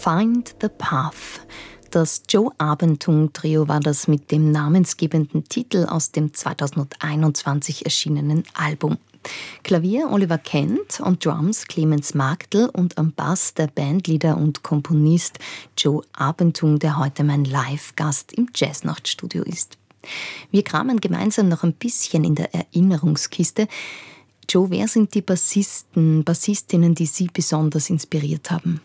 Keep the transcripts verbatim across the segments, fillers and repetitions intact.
Find the Path. Das Joe Arbentung-Trio war das mit dem namensgebenden Titel aus dem zweitausendeinundzwanzig erschienenen Album. Klavier Oliver Kent und Drums Clemens Magdl und am Bass der Bandleader und Komponist Joe Arbentung, der heute mein Live-Gast im Jazznachtstudio ist. Wir kramen gemeinsam noch ein bisschen in der Erinnerungskiste. Joe, wer sind die Bassisten, Bassistinnen, die Sie besonders inspiriert haben?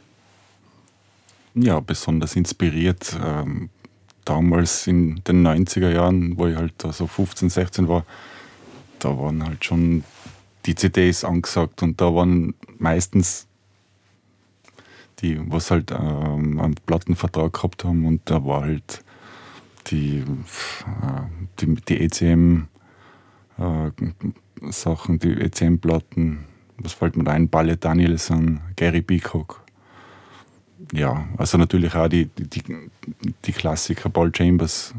Ja, besonders inspiriert. Ähm, damals in den neunziger Jahren, wo ich halt so fünfzehn, sechzehn war, da waren halt schon die C Ds angesagt und da waren meistens die, was halt ähm, einen Plattenvertrag gehabt haben und da war halt die, äh, die, die E C M äh, Sachen, die E C M-Platten, was fällt mir da ein? Ballet Danielson, Gary Peacock. Ja, also natürlich auch die, die, die Klassiker, Paul Chambers,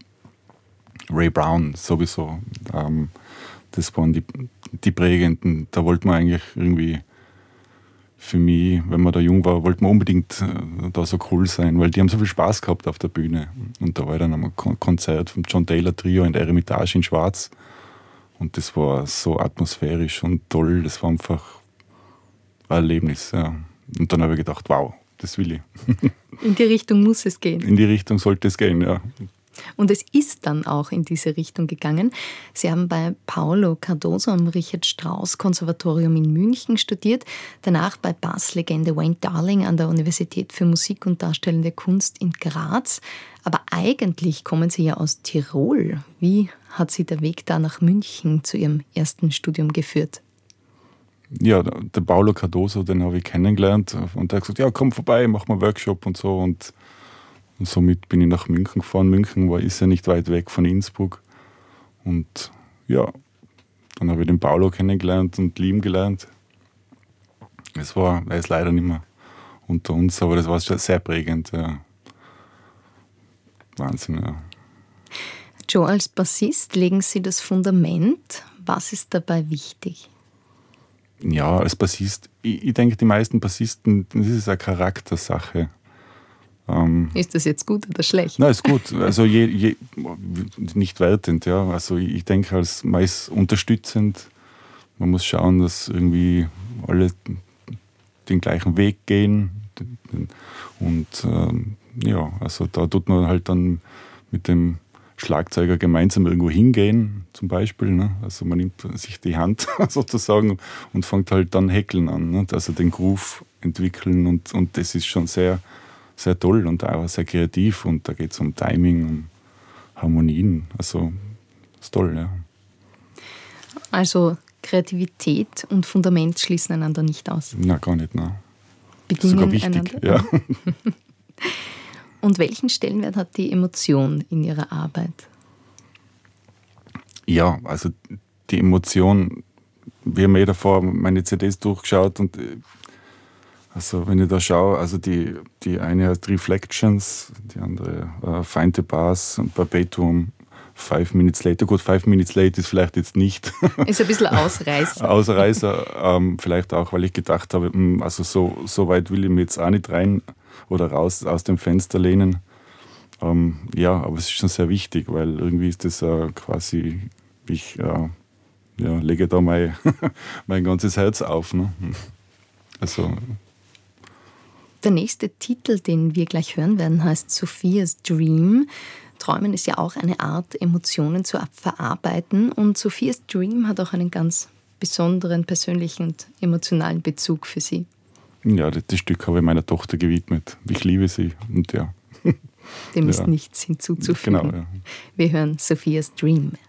Ray Brown sowieso. Ähm, das waren die, die prägenden. Da wollte man eigentlich irgendwie, für mich, wenn man da jung war, wollte man unbedingt äh, da so cool sein, weil die haben so viel Spaß gehabt auf der Bühne. Und da war ich dann am Konzert vom John Taylor Trio in der Eremitage in Schwarz. Und das war so atmosphärisch und toll. Das war einfach ein Erlebnis. Ja. Und dann habe ich gedacht, wow, das will ich. In die Richtung muss es gehen. In die Richtung sollte es gehen, ja. Und es ist dann auch in diese Richtung gegangen. Sie haben bei Paolo Cardoso am Richard-Strauss-Konservatorium in München studiert, danach bei Basslegende Wayne Darling an der Universität für Musik und Darstellende Kunst in Graz. Aber eigentlich kommen Sie ja aus Tirol. Wie hat Sie der Weg da nach München zu Ihrem ersten Studium geführt? Ja, der Paolo Cardoso, den habe ich kennengelernt und er hat gesagt, ja, komm vorbei, mach mal einen Workshop und so und, und somit bin ich nach München gefahren. München war, ist ja nicht weit weg von Innsbruck und ja, dann habe ich den Paolo kennengelernt und lieben gelernt. Es war, er ist leider nicht mehr unter uns, aber das war schon sehr prägend. Ja. Wahnsinn, ja. Joe, als Bassist legen Sie das Fundament. Was ist dabei wichtig? Ja, als Bassist, ich, ich denke, die meisten Bassisten, das ist eine Charaktersache. Ähm, ist das jetzt gut oder schlecht? Nein, ist gut. Also je, je, nicht wertend, ja. Also ich denke, als man ist unterstützend. Man muss schauen, dass irgendwie alle den gleichen Weg gehen. Und ähm, ja, also da tut man halt dann mit dem Schlagzeuger gemeinsam irgendwo hingehen, zum Beispiel. Ne? Also man nimmt sich die Hand sozusagen und fängt halt dann häkeln an. Ne? Also den Groove entwickeln und, und das ist schon sehr, sehr toll und auch sehr kreativ und da geht es um Timing, um Harmonien. Also ist toll, ja. Also Kreativität und Fundament schließen einander nicht aus? Na, gar nicht, nein. Bedingen sogar wichtig, einander? Ja. Und welchen Stellenwert hat die Emotion in Ihrer Arbeit? Ja, also die Emotion, wir haben eh davor meine C Ds durchgeschaut und also wenn ich da schaue, also die, die eine heißt Reflections, die andere uh, Find the Path und Perpetuum, Five Minutes Later. Gut, Five Minutes Late ist vielleicht jetzt nicht. Ist ein bisschen Ausreißer. Ausreißer, ähm, vielleicht auch, weil ich gedacht habe, also so, so weit will ich mir jetzt auch nicht rein oder raus aus dem Fenster lehnen. Ähm, ja, aber es ist schon sehr wichtig, weil irgendwie ist das äh, quasi, ich äh, ja, lege da mein, mein ganzes Herz auf. Ne? Also. Der nächste Titel, den wir gleich hören werden, heißt Sophia's Dream. Träumen ist ja auch eine Art, Emotionen zu verarbeiten und Sophia's Dream hat auch einen ganz besonderen persönlichen und emotionalen Bezug für Sie. Ja, das, das Stück habe ich meiner Tochter gewidmet. Ich liebe sie und ja. Dem ja. ist nichts hinzuzufügen. Genau, ja. Wir hören Sophia's Dream.